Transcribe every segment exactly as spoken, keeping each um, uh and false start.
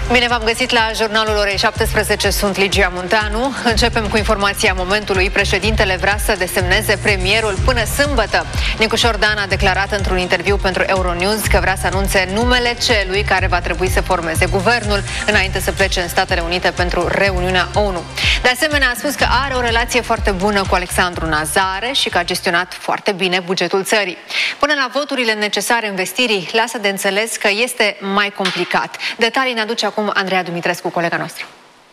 Bine v-am găsit la jurnalul orei șaptesprezece, sunt Ligia Munteanu. Începem cu informația momentului. Președintele vrea să desemneze premierul până sâmbătă. Nicușor Dan a declarat într-un interviu pentru Euronews că vrea să anunțe numele celui care va trebui să formeze guvernul înainte să plece în Statele Unite pentru reuniunea ONU. De asemenea, a spus că are o relație foarte bună cu Alexandru Nazare și că a gestionat foarte bine bugetul țării. Până la voturile necesare investirii, lasă de înțeles că este mai complicat. Detalii ne aduce acum Andreea Dumitrescu, colega noastră.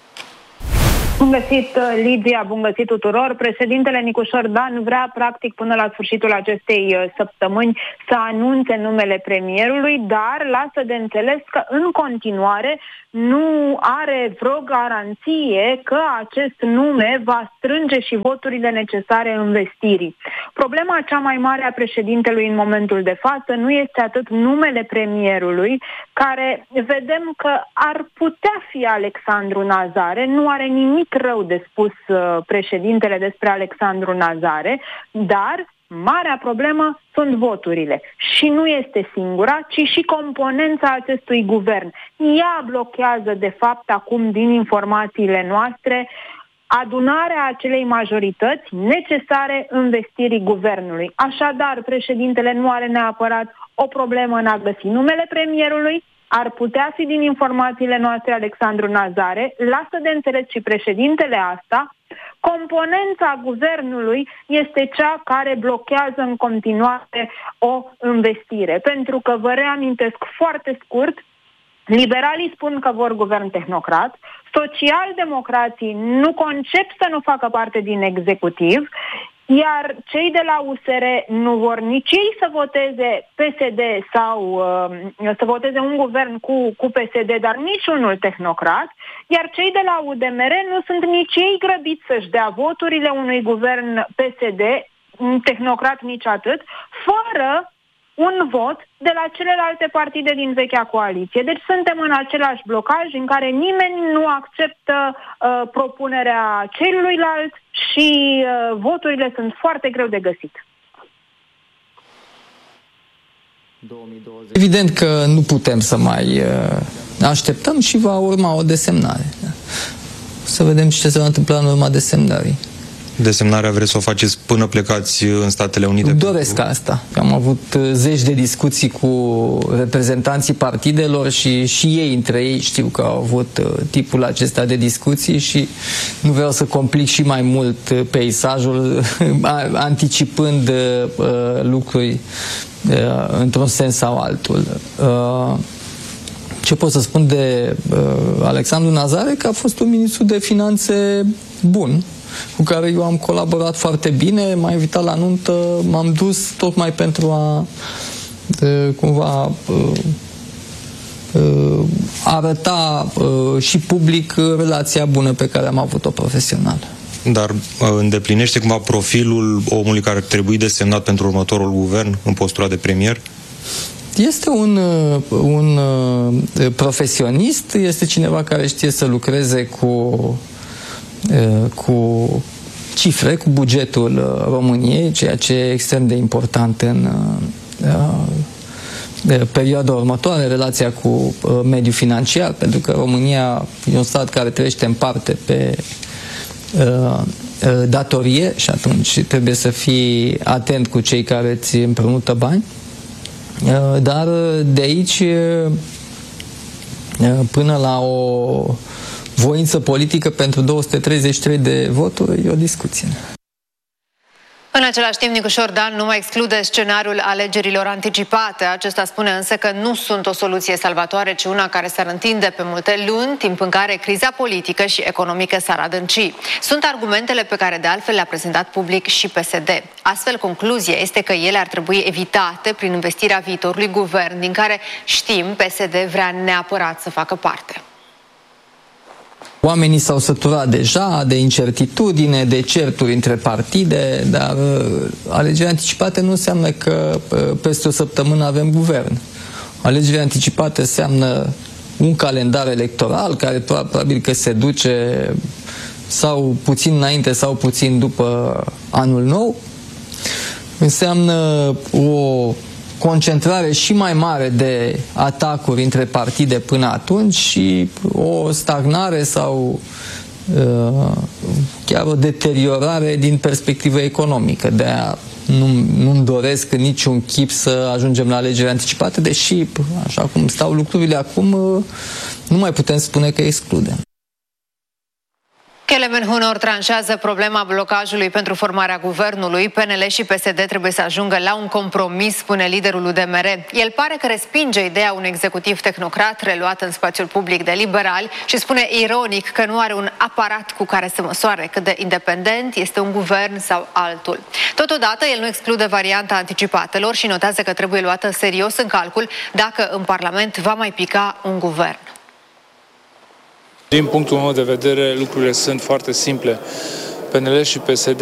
Bun găsit, Ligia, bun găsit tuturor. Președintele Nicușor Dan vrea, practic, până la sfârșitul acestei săptămâni să anunțe numele premierului, dar lasă de înțeles că în continuare nu are vreo garanție că acest nume va strânge și voturile necesare învestirii. Problema cea mai mare a președintelui în momentul de față nu este atât numele premierului, care vedem că ar putea fi Alexandru Nazare, nu are nimic rău de spus președintele despre Alexandru Nazare, dar marea problemă sunt voturile. Și nu este singura, ci și componența acestui guvern. Ea blochează, de fapt, acum, din informațiile noastre, adunarea acelei majorități necesare învestirii guvernului. Așadar, președintele nu are neapărat o problemă în a găsi numele premierului. Ar putea fi, din informațiile noastre, Alexandru Nazare. Lasă de înțeles și președintele asta. Componența guvernului este cea care blochează în continuare o învestire. Pentru că, vă reamintesc foarte scurt, liberalii spun că vor guvern tehnocrat, socialdemocrații nu concep să nu facă parte din executiv, iar cei de la U S R nu vor nici ei să voteze P S D sau uh, să voteze un guvern cu, cu P S D, dar nici unul tehnocrat, iar cei de la U D M R nu sunt nici ei grăbiți să-și dea voturile unui guvern P S D, tehnocrat nici atât, fără un vot de la celelalte partide din vechea coaliție. Deci suntem în același blocaj în care nimeni nu acceptă uh, propunerea celuilalt și uh, voturile sunt foarte greu de găsit. Evident că nu putem să mai uh, așteptăm și va urma o desemnare. Să vedem ce se va întâmpla în urma desemnării. Desemnarea vreți să o faceți până plecați în Statele Unite? Doresc pentru... asta. Am avut zeci de discuții cu reprezentanții partidelor și și ei între ei știu că au avut tipul acesta de discuții și nu vreau să complic și mai mult peisajul anticipând uh, lucruri uh, într-un sens sau altul. Uh, ce pot să spun de uh, Alexandru Nazare? Că a fost un ministru de finanțe bun, cu care eu am colaborat foarte bine, m-a invitat la nuntă, m-am dus tocmai pentru a de, cumva uh, uh, arăta uh, și public relația bună pe care am avut-o profesional. Dar uh, îndeplinește cumva profilul omului care ar trebui desemnat pentru următorul guvern în postura de premier? Este un, un profesionist, este cineva care știe să lucreze cu cu cifre, cu bugetul României, ceea ce e extrem de important în uh, perioada următoare, relația cu uh, mediul financiar, pentru că România e un stat care trăiește în parte pe uh, datorie și atunci trebuie să fii atent cu cei care îți împrumută bani. Uh, dar de aici uh, până la o voință politică pentru două sute treizeci și trei de voturi, e o discuție. În același timp, Nicușor Dan nu mai exclude scenariul alegerilor anticipate. Acesta spune însă că nu sunt o soluție salvatoare, ci una care s-ar întinde pe multe luni, timp în care criza politică și economică s-ar adânci. Sunt argumentele pe care de altfel le-a prezentat public și P S D. Astfel, concluzia este că ele ar trebui evitate prin investirea viitorului guvern, din care știm P S D vrea neapărat să facă parte. Oamenii s-au săturat deja de incertitudine, de certuri între partide, dar alegerile anticipate nu înseamnă că peste o săptămână avem guvern. Alegerile anticipate înseamnă un calendar electoral care probabil că se duce sau puțin înainte sau puțin după anul nou. Înseamnă o concentrare și mai mare de atacuri între partide până atunci și o stagnare sau uh, chiar o deteriorare din perspectivă economică. De-aia nu, nu-mi doresc în niciun chip să ajungem la alegeri anticipate, deși, așa cum stau lucrurile acum, nu mai putem spune că excludem. Kelemen Hunor tranșează problema blocajului pentru formarea guvernului. P N L și P S D trebuie să ajungă la un compromis, spune liderul U D M R. El pare că respinge ideea unui executiv tehnocrat reluat în spațiul public de liberali și spune ironic că nu are un aparat cu care să măsoare cât de independent este un guvern sau altul. Totodată, el nu exclude varianta anticipatelor și notează că trebuie luată serios în calcul dacă în Parlament va mai pica un guvern. Din punctul meu de vedere, lucrurile sunt foarte simple. P N L și P S D